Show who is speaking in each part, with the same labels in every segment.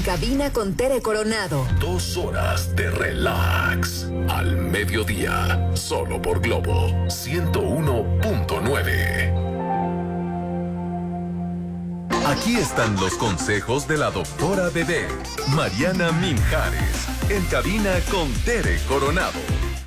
Speaker 1: cabina con Tere Coronado.
Speaker 2: 2 horas de relax. Al mediodía. Solo por Globo 101.9. Aquí están los consejos de la doctora Bebé, Mariana Minjares, en cabina con Tere Coronado.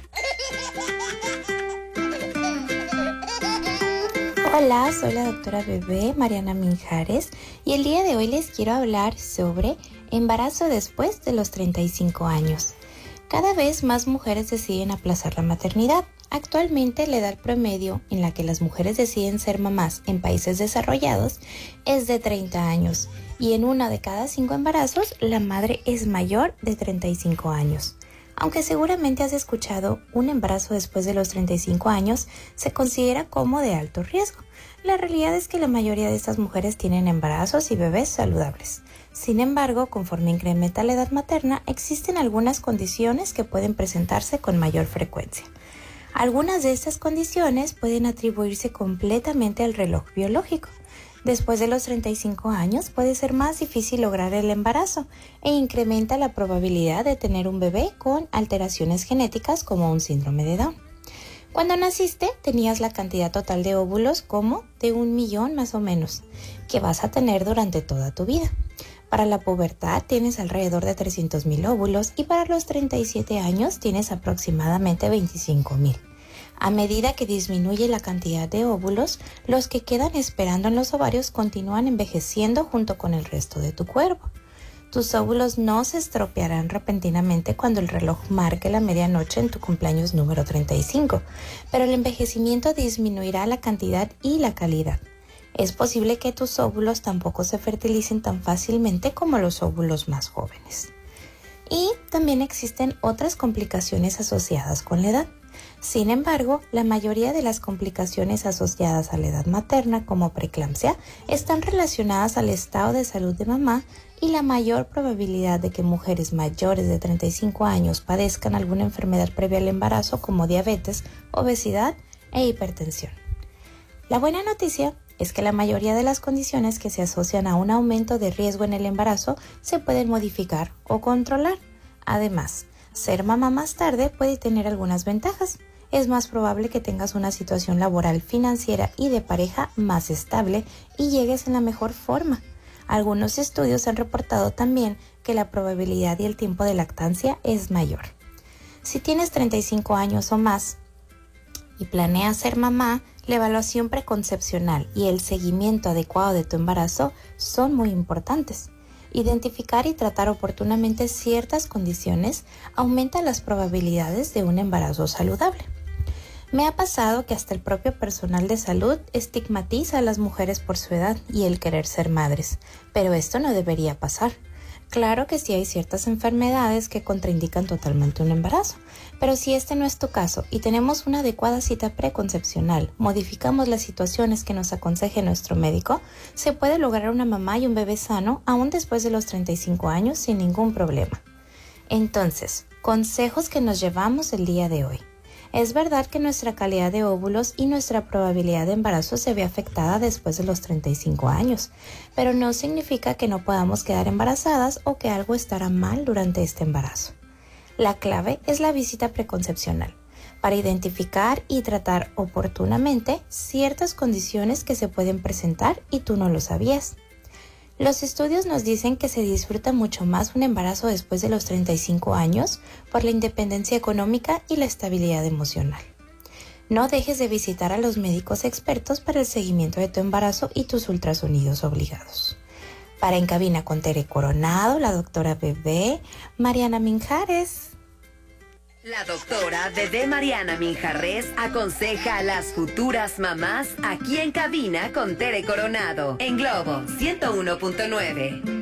Speaker 3: Hola, soy la doctora Bebé, Mariana Minjares, y el día de hoy les quiero hablar sobre embarazo después de los 35 años. Cada vez más mujeres deciden aplazar la maternidad. Actualmente, la edad promedio en la que las mujeres deciden ser mamás en países desarrollados es de 30 años y en 1 de cada 5 embarazos la madre es mayor de 35 años. Aunque seguramente has escuchado, un embarazo después de los 35 años se considera como de alto riesgo. La realidad es que la mayoría de estas mujeres tienen embarazos y bebés saludables. Sin embargo, conforme incrementa la edad materna, existen algunas condiciones que pueden presentarse con mayor frecuencia. Algunas de estas condiciones pueden atribuirse completamente al reloj biológico. Después de los 35 años puede ser más difícil lograr el embarazo e incrementa la probabilidad de tener un bebé con alteraciones genéticas como un síndrome de Down. Cuando naciste tenías la cantidad total de óvulos como de 1 millón más o menos, que vas a tener durante toda tu vida. Para la pubertad tienes alrededor de 300,000 óvulos y para los 37 años tienes aproximadamente 25,000. A medida que disminuye la cantidad de óvulos, los que quedan esperando en los ovarios continúan envejeciendo junto con el resto de tu cuerpo. Tus óvulos no se estropearán repentinamente cuando el reloj marque la medianoche en tu cumpleaños número 35, pero el envejecimiento disminuirá la cantidad y la calidad. Es posible que tus óvulos tampoco se fertilicen tan fácilmente como los óvulos más jóvenes. Y también existen otras complicaciones asociadas con la edad. Sin embargo, la mayoría de las complicaciones asociadas a la edad materna, como preeclampsia, están relacionadas al estado de salud de mamá y la mayor probabilidad de que mujeres mayores de 35 años padezcan alguna enfermedad previa al embarazo como diabetes, obesidad e hipertensión. La buena noticia es que la mayoría de las condiciones que se asocian a un aumento de riesgo en el embarazo se pueden modificar o controlar. Además, ser mamá más tarde puede tener algunas ventajas. Es más probable que tengas una situación laboral, financiera y de pareja más estable y llegues en la mejor forma. Algunos estudios han reportado también que la probabilidad y el tiempo de lactancia es mayor. Si tienes 35 años o más y planeas ser mamá, la evaluación preconcepcional y el seguimiento adecuado de tu embarazo son muy importantes. Identificar y tratar oportunamente ciertas condiciones aumenta las probabilidades de un embarazo saludable. Me ha pasado que hasta el propio personal de salud estigmatiza a las mujeres por su edad y el querer ser madres, pero esto no debería pasar. Claro que sí hay ciertas enfermedades que contraindican totalmente un embarazo, pero si este no es tu caso y tenemos una adecuada cita preconcepcional, modificamos las situaciones que nos aconseje nuestro médico, se puede lograr una mamá y un bebé sano aún después de los 35 años sin ningún problema. Entonces, consejos que nos llevamos el día de hoy. Es verdad que nuestra calidad de óvulos y nuestra probabilidad de embarazo se ve afectada después de los 35 años, pero no significa que no podamos quedar embarazadas o que algo estará mal durante este embarazo. La clave es la visita preconcepcional, para identificar y tratar oportunamente ciertas condiciones que se pueden presentar y tú no lo sabías. Los estudios nos dicen que se disfruta mucho más un embarazo después de los 35 años por la independencia económica y la estabilidad emocional. No dejes de visitar a los médicos expertos para el seguimiento de tu embarazo y tus ultrasonidos obligados. Para En Cabina con Tere Coronado, la doctora Bebé, Mariana Minjares.
Speaker 1: La doctora Bebé Mariana Minjares aconseja a las futuras mamás aquí en Cabina con Tere Coronado en Globo 101.9.